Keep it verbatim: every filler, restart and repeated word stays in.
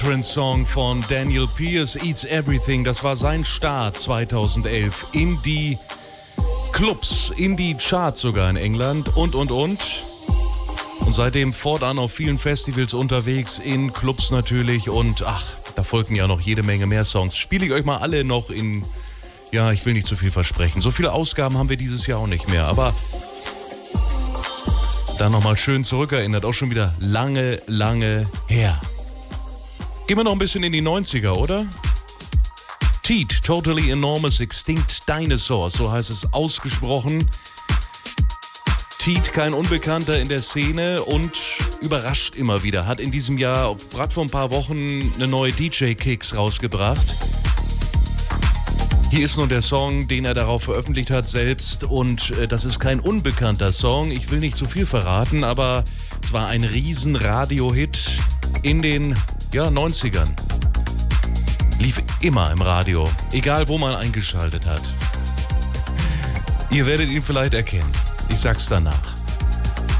Prince-Song von Daniel Pierce, Eats Everything. Das war sein Start zweitausendelf in die Clubs, in die Charts sogar in England und, und, und. Und seitdem fortan auf vielen Festivals unterwegs, in Clubs natürlich. Und ach, da folgen ja noch jede Menge mehr Songs. Spiele ich euch mal alle noch in... Ja, ich will nicht zu viel versprechen. So viele Ausgaben haben wir dieses Jahr auch nicht mehr. Aber da nochmal schön zurückerinnert. Auch schon wieder lange, lange her. Gehen wir noch ein bisschen in die neunziger, oder? Teat, Totally Enormous Extinct Dinosaurs, so heißt es ausgesprochen. Teat, kein Unbekannter in der Szene und überrascht immer wieder. Hat in diesem Jahr, gerade vor ein paar Wochen, eine neue D J-Kicks rausgebracht. Hier ist nun der Song, den er darauf veröffentlicht hat selbst. Und äh, das ist kein unbekannter Song. Ich will nicht zu viel verraten, aber es war ein riesen Radio-Hit in den ja, neunzigern. Lief immer im Radio, egal wo man eingeschaltet hat. Ihr werdet ihn vielleicht erkennen. Ich sag's danach.